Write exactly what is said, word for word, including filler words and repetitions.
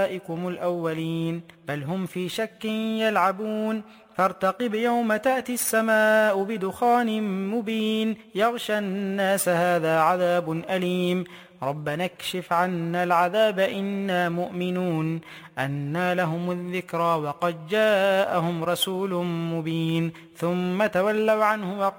أولئكم الأولين بل هم في شك يلعبون فارتقب يوم تأتي السماء بدخان مبين يغشى الناس هذا عذاب أليم ربنا اكشف عنا العذاب إنا مؤمنون أنى لهم الذكرى وقد جاءهم رسول مبين ثم تولوا عنه وقالوا